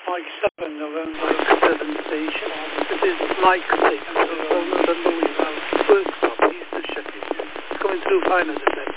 Mike 7, November 7 station. This is Mike 6, November Lima, Workshop, East of Sheffield. It's coming through fine as I say.